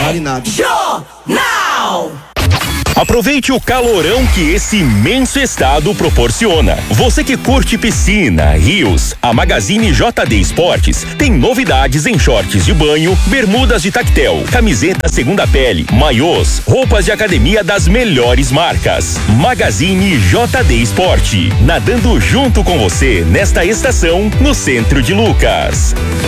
vale nada. Jornal. Aproveite o calorão que esse imenso estado proporciona. Você que curte piscina, rios, a Magazine JD Esportes tem novidades em shorts de banho, bermudas de tactel, camiseta segunda pele, maiôs, roupas de academia das melhores marcas. Magazine JD Esporte, nadando junto com você nesta estação no centro de Lucas.